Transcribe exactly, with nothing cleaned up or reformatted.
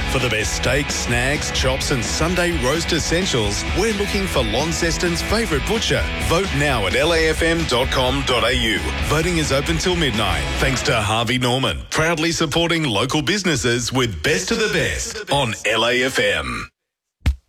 For the best steaks, snags, chops and Sunday roast essentials, we're looking for Launceston's favourite butcher. Vote now at L A F M dot com dot A U. Voting is open till midnight. Thanks to Harvey Norman, proudly supporting local businesses with Best of the Best on L A F M.